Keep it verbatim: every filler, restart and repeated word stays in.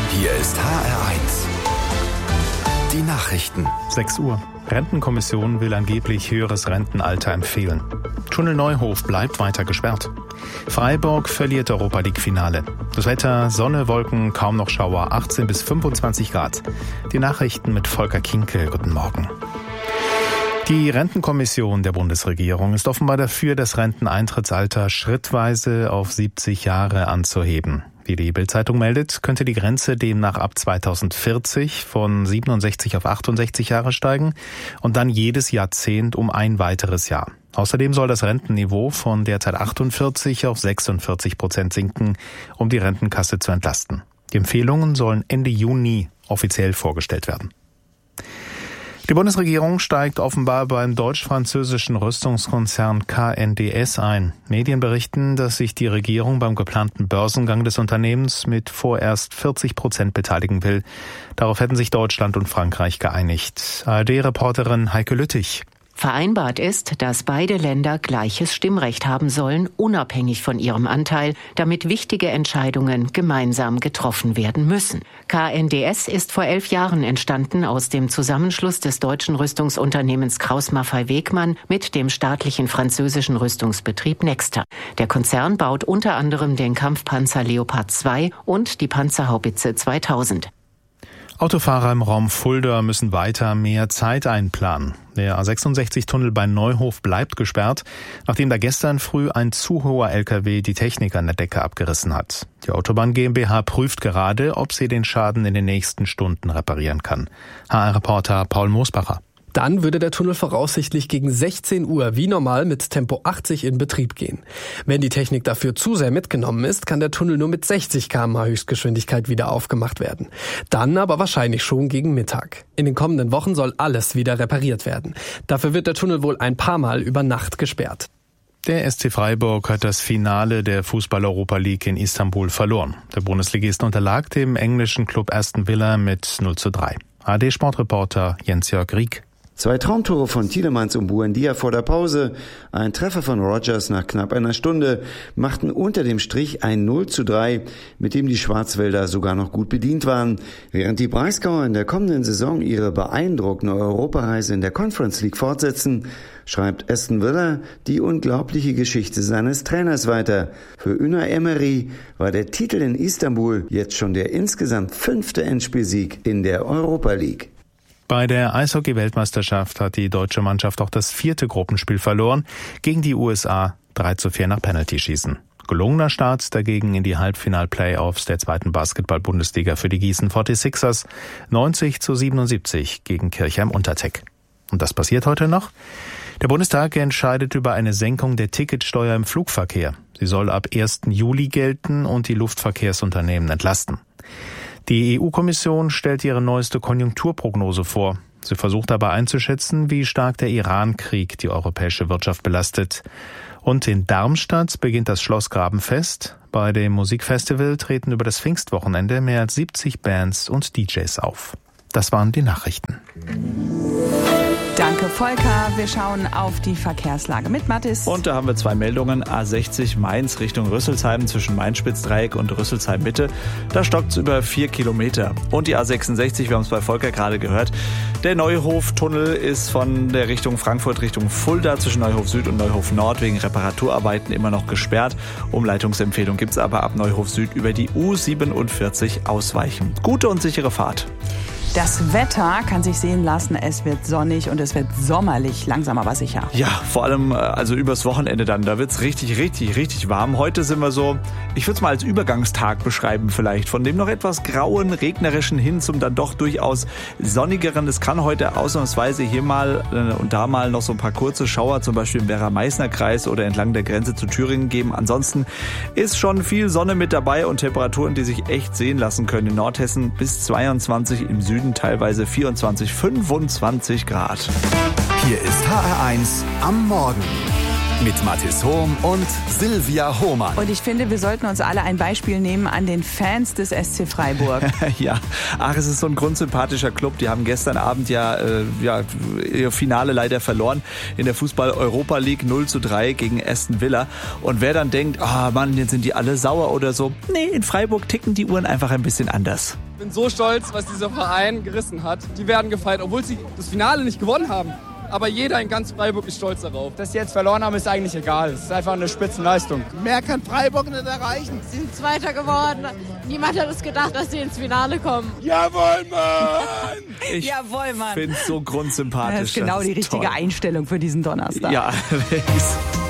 Hier ist H R eins. Die Nachrichten. sechs Uhr. Rentenkommission will angeblich höheres Rentenalter empfehlen. Tunnel Neuhof bleibt weiter gesperrt. Freiburg verliert Europa-League-Finale. Das Wetter, Sonne, Wolken, kaum noch Schauer, achtzehn bis fünfundzwanzig Grad. Die Nachrichten mit Volker Kinkel. Guten Morgen. Die Rentenkommission der Bundesregierung ist offenbar dafür, das Renteneintrittsalter schrittweise auf siebzig Jahre anzuheben. Wie die Bild-Zeitung meldet, könnte die Grenze demnach ab zweitausendvierzig von siebenundsechzig auf achtundsechzig Jahre steigen und dann jedes Jahrzehnt um ein weiteres Jahr. Außerdem soll das Rentenniveau von derzeit achtundvierzig auf sechsundvierzig Prozent sinken, um die Rentenkasse zu entlasten. Die Empfehlungen sollen Ende Juni offiziell vorgestellt werden. Die Bundesregierung steigt offenbar beim deutsch-französischen Rüstungskonzern K N D S ein. Medien berichten, dass sich die Regierung beim geplanten Börsengang des Unternehmens mit vorerst vierzig Prozent beteiligen will. Darauf hätten sich Deutschland und Frankreich geeinigt. A R D-Reporterin Heike Lüttich. Vereinbart ist, dass beide Länder gleiches Stimmrecht haben sollen, unabhängig von ihrem Anteil, damit wichtige Entscheidungen gemeinsam getroffen werden müssen. K N D S ist vor elf Jahren entstanden aus dem Zusammenschluss des deutschen Rüstungsunternehmens Krauss-Maffei-Wegmann mit dem staatlichen französischen Rüstungsbetrieb Nexter. Der Konzern baut unter anderem den Kampfpanzer Leopard zwei und die Panzerhaubitze zweitausend. Autofahrer im Raum Fulda müssen weiter mehr Zeit einplanen. Der A sechsundsechzig-Tunnel bei Neuhof bleibt gesperrt, nachdem da gestern früh ein zu hoher L K W die Technik an der Decke abgerissen hat. Die Autobahn GmbH prüft gerade, ob sie den Schaden in den nächsten Stunden reparieren kann. H R-Reporter Paul Moosbacher. Dann würde der Tunnel voraussichtlich gegen sechzehn Uhr wie normal mit Tempo achtzig in Betrieb gehen. Wenn die Technik dafür zu sehr mitgenommen ist, kann der Tunnel nur mit sechzig Kilometer pro Stunde Höchstgeschwindigkeit wieder aufgemacht werden. Dann aber wahrscheinlich schon gegen Mittag. In den kommenden Wochen soll alles wieder repariert werden. Dafür wird der Tunnel wohl ein paar Mal über Nacht gesperrt. Der S C Freiburg hat das Finale der Fußball-Europa League in Istanbul verloren. Der Bundesligist unterlag dem englischen Club Aston Villa mit null zu drei. A D-Sportreporter Jens-Jörg Rieck. Zwei Traumtore von Tielemans und Buendia vor der Pause, ein Treffer von Rogers nach knapp einer Stunde machten unter dem Strich ein null zu drei, mit dem die Schwarzwälder sogar noch gut bedient waren. Während die Breisgauer in der kommenden Saison ihre beeindruckende Europareise in der Conference League fortsetzen, schreibt Aston Villa die unglaubliche Geschichte seines Trainers weiter. Für Unai Emery war der Titel in Istanbul jetzt schon der insgesamt fünfte Endspielsieg in der Europa League. Bei der Eishockey-Weltmeisterschaft hat die deutsche Mannschaft auch das vierte Gruppenspiel verloren, gegen die U S A drei zu vier nach Penaltyschießen. Gelungener Start dagegen in die Halbfinal-Playoffs der zweiten Basketball-Bundesliga für die Gießen forty-sixers, neunzig zu siebenundsiebzig gegen Kirchheim-Untertech. Und das passiert heute noch? Der Bundestag entscheidet über eine Senkung der Ticketsteuer im Flugverkehr. Sie soll ab ersten Juli gelten und die Luftverkehrsunternehmen entlasten. Die E U-Kommission stellt ihre neueste Konjunkturprognose vor. Sie versucht dabei einzuschätzen, wie stark der Iran-Krieg die europäische Wirtschaft belastet. Und in Darmstadt beginnt das Schloss Grabenfest. Bei dem Musikfestival treten über das Pfingstwochenende mehr als siebzig Bands und D Js auf. Das waren die Nachrichten. Danke, Volker. Wir schauen auf die Verkehrslage mit Mathis. Und da haben wir zwei Meldungen. A sechzig Mainz Richtung Rüsselsheim zwischen Main-Spitzdreieck und Rüsselsheim-Mitte. Da stockt es über vier Kilometer. Und die A sechsundsechzig, wir haben es bei Volker gerade gehört. Der Neuhof-Tunnel ist von der Richtung Frankfurt Richtung Fulda zwischen Neuhof Süd und Neuhof Nord wegen Reparaturarbeiten immer noch gesperrt. Umleitungsempfehlung gibt es aber ab Neuhof Süd über die U siebenundvierzig ausweichen. Gute und sichere Fahrt. Das Wetter kann sich sehen lassen. Es wird sonnig und es wird sommerlich, langsam aber sicher. Ja, vor allem also übers Wochenende dann. Da wird's richtig, richtig, richtig warm. Heute sind wir so, ich würde es mal als Übergangstag beschreiben vielleicht. Von dem noch etwas grauen, regnerischen hin zum dann doch durchaus sonnigeren. Es kann heute ausnahmsweise hier mal und da mal noch so ein paar kurze Schauer, zum Beispiel im Werra-Meißner-Kreis oder entlang der Grenze zu Thüringen geben. Ansonsten ist schon viel Sonne mit dabei und Temperaturen, die sich echt sehen lassen können. In Nordhessen bis zweiundzwanzig, im Süden teilweise vierundzwanzig, fünfundzwanzig Grad. Hier ist H R eins am Morgen. Mit Mathis Hohm und Silvia Hohmann. Und ich finde, wir sollten uns alle ein Beispiel nehmen an den Fans des S C Freiburg. Ja, ach, es ist so ein grundsympathischer Club. Die haben gestern Abend ja, äh, ja ihr Finale leider verloren in der Fußball-Europa League null zu drei gegen Aston Villa. Und wer dann denkt, ah oh Mann, jetzt sind die alle sauer oder so. Nee, in Freiburg ticken die Uhren einfach ein bisschen anders. Ich bin so stolz, was dieser Verein gerissen hat. Die werden gefeiert, obwohl sie das Finale nicht gewonnen haben. Aber jeder in ganz Freiburg ist stolz darauf. Dass sie jetzt verloren haben, ist eigentlich egal. Es ist einfach eine Spitzenleistung. Mehr kann Freiburg nicht erreichen. Sie sind Zweiter geworden. Niemand hat es gedacht, dass sie ins Finale kommen. Jawohl, Mann! Ich Jawohl, Mann! finde es so grundsympathisch. Das ist genau die richtige toll. Einstellung für diesen Donnerstag. Ja,